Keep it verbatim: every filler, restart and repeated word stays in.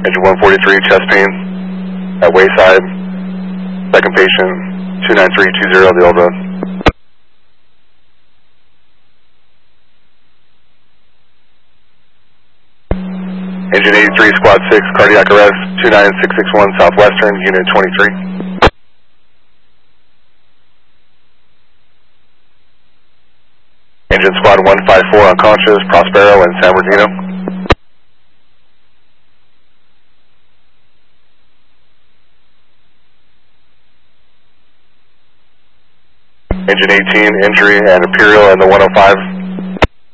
Engine one forty-three, chest pain at Wayside. Second patient, two nine three two zero, the old road. Engine eighty-three, squad six, cardiac arrest, two nine six six one, Southwestern, unit twenty-three. Engine squad one five four, unconscious, Prospero and San Bernardino. Engine eighteen, injury and Imperial in the one oh five.